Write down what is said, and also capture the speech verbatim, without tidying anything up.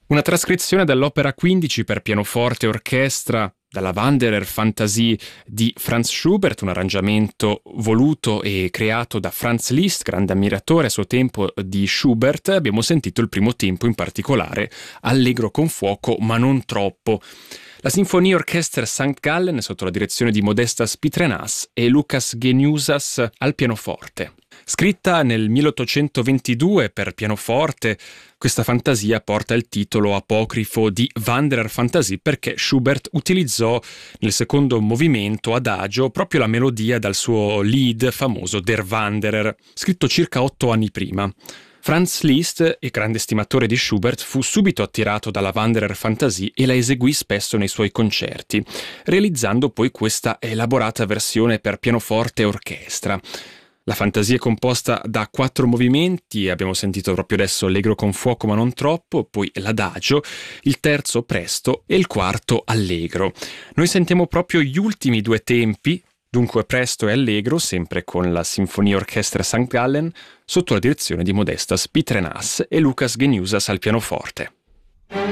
Una trascrizione dell'opera quindici per pianoforte e orchestra dalla Wanderer Fantasie di Franz Schubert, un arrangiamento voluto e creato da Franz Liszt, grande ammiratore a suo tempo di Schubert. Abbiamo sentito il primo tempo in particolare, allegro con fuoco ma non troppo. La Sinfonie Orchester Sankt Gallen sotto la direzione di Modestas Pitrenas e Lukas Geniusas al pianoforte. Scritta nel milleottocentoventidue per pianoforte, questa fantasia porta il titolo apocrifo di Wanderer Fantasie perché Schubert utilizzò nel secondo movimento adagio proprio la melodia dal suo Lied famoso Der Wanderer, scritto circa otto anni prima. Franz Liszt, e grande stimatore di Schubert, fu subito attirato dalla Wanderer Fantasie e la eseguì spesso nei suoi concerti, realizzando poi questa elaborata versione per pianoforte e orchestra. La fantasia è composta da quattro movimenti, abbiamo sentito proprio adesso allegro con fuoco ma non troppo, poi l'adagio, il terzo presto e il quarto allegro. Noi sentiamo proprio gli ultimi due tempi, dunque presto e allegro, sempre con la Sinfonia Orchestra Sankt Gallen, sotto la direzione di Modestas Pitrenas e Lukas Geniusas al pianoforte.